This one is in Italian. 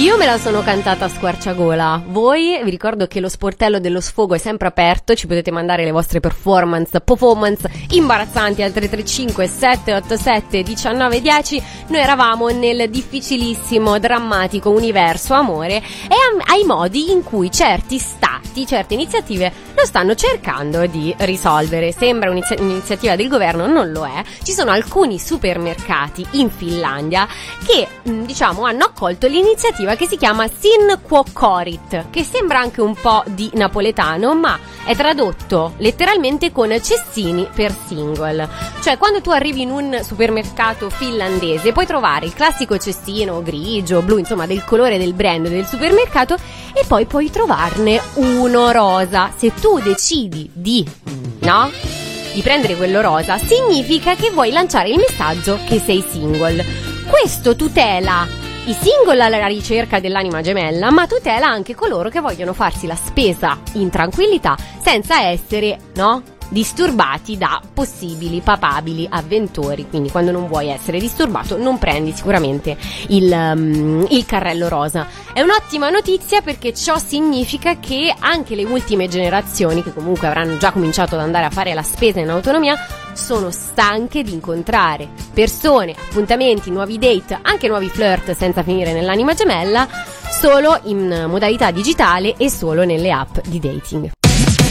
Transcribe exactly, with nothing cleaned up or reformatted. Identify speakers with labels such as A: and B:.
A: Io me la sono cantata a squarciagola. Voi, vi ricordo che lo sportello dello sfogo è sempre aperto, ci potete mandare le vostre performance, performance imbarazzanti al tre tre cinque sette otto sette uno nove uno zero. Noi eravamo nel difficilissimo, drammatico universo amore e ai modi in cui certi stati, certe iniziative lo stanno cercando di risolvere. Sembra un'inizia- un'iniziativa del governo, non lo è. Ci sono alcuni supermercati in Finlandia che, diciamo, hanno accolto l'iniziativa che si chiama Sin Kuokkorit, che sembra anche un po' di napoletano, ma è tradotto letteralmente con cestini per single. Cioè, quando tu arrivi in un supermercato finlandese puoi trovare il classico cestino grigio, blu, insomma del colore del brand del supermercato, e poi puoi trovarne uno rosa. Se tu decidi di, no? di prendere quello rosa, significa che vuoi lanciare il messaggio che sei single. Questo tutela i single alla ricerca dell'anima gemella, ma tutela anche coloro che vogliono farsi la spesa in tranquillità senza essere, no, disturbati da possibili papabili avventori. Quindi quando non vuoi essere disturbato non prendi sicuramente il, um, il carrello rosa. È un'ottima notizia perché ciò significa che anche le ultime generazioni, che comunque avranno già cominciato ad andare a fare la spesa in autonomia, sono stanche di incontrare persone, appuntamenti, nuovi date, anche nuovi flirt senza finire nell'anima gemella, solo in modalità digitale e solo nelle app di dating.